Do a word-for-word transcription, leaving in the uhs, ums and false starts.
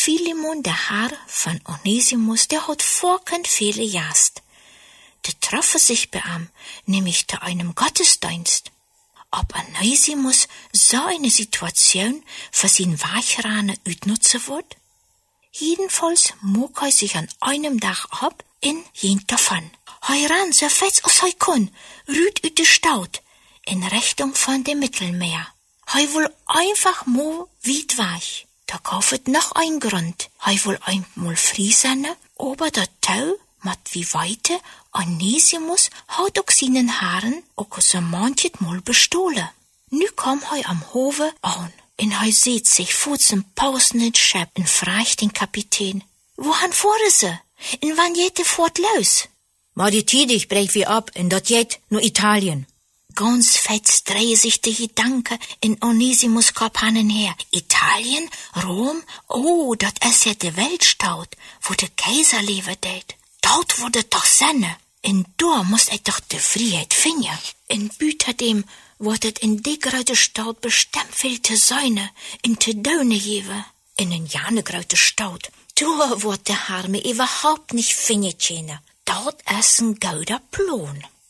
Philemon, der Herr von Onesimus, der hat vorkend viele Jast. Der treffe sich bei ihm, nämlich zu einem Gottesdienst. Ob Onesimus so eine Situation für sein Weichrane utnutzen wird? Jedenfalls muck er sich an einem Tag ab in jen davon. Hei ran so fest als hei kun, rüht ut de Staut, in Richtung von dem Mittelmeer. Hei wohl einfach mo weit weich. Da kaufet noch ein Grund. Hei wohl einmal friesene, aber der Tau, mat wie weite, Onesimus hat auch seinen Haaren auch so manches Mal bestohlen. Nu kam hei am Hofe an, en hei seht sich vor zum pausenden Schäpp en fragt den Kapitän. Wohan fuhren sie? En wann jete fort los? Ma die Tidig brech wie ab, en dort jet nur Italien. Ganz fett drehe sich der Gedanke in Onesimus Kopf hin und her. Italien? Rom? Oh, dat is ja de Weltstadt, wo der Kaiser leben det. Dort wurde doch Sonne. In da muss ich doch de Freiheit finden. In Büterdem wird in die grote Stadt bestimmt viel te Säune, in te Döne geben. In en jane grote Stadt, da wird der Herr mir überhaupt nicht finden können. Dort ist ein gauder Plan.